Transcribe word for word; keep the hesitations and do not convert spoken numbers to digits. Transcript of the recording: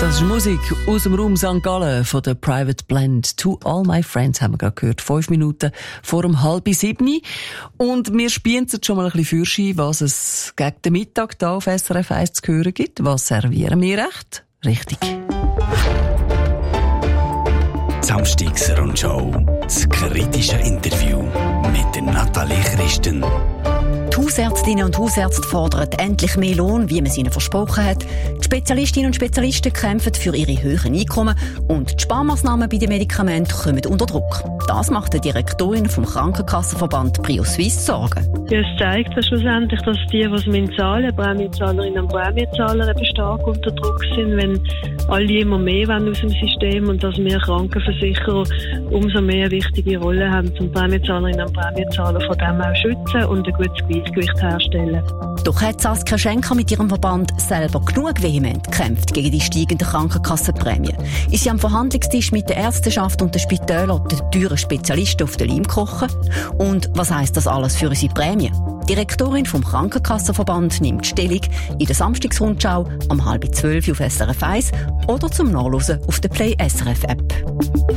Das ist Musik aus dem Raum Sankt Gallen von der Private Blend. To All My Friends haben wir gerade gehört. Fünf Minuten vor dem halb sieben. Und wir spielen jetzt schon mal ein bisschen Fürschein, was es gegen den Mittag da auf S R F eins zu hören gibt. Was servieren wir recht? Richtig. Samstags-Rundschau. Das kritische Interview mit der Nathalie Christen. Die Hausärztinnen und Hausärzte fordern endlich mehr Lohn, wie man es ihnen versprochen hat. Die Spezialistinnen und Spezialisten kämpfen für ihre höheren Einkommen und die Sparmaßnahmen bei den Medikamenten kommen unter Druck. Das macht die Direktorin vom Krankenkassenverband PrioSuisse Sorgen. Ja, es zeigt schlussendlich, dass die, die zahlen, Prämiezahlerinnen und Prämienzahler eben stark unter Druck sind, wenn alle immer mehr wollen aus dem System und dass wir Krankenversicherer umso mehr wichtige Rolle haben, um Prämiezahlerinnen und Prämienzahler von dem auch schützen und ein gutes Gleichgewicht herstellen. Doch hat Saskia Schenker mit ihrem Verband selber genug vehement gekämpft gegen die steigenden Krankenkassenprämien. Ist sie am Verhandlungstisch mit der Ärzteschaft und den Spitälern den teuren Spezialisten auf den Leim kochen? Und was heisst das alles für unsere Prämie? Die Direktorin vom Krankenkassenverband nimmt Stellung in der Samstagsrundschau am halb zwölf auf S R F eins oder zum Nachlesen auf der Play S R F App.